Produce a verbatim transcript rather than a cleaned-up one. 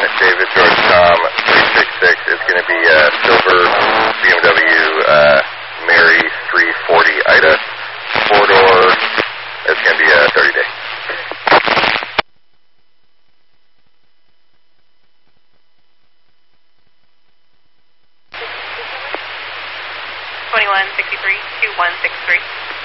David George Tom three six six. It's going to be uh, silver B M W uh, Mary three forty Ida. Four door. It's going to be a thirty day. twenty-one sixty-three, two one six three.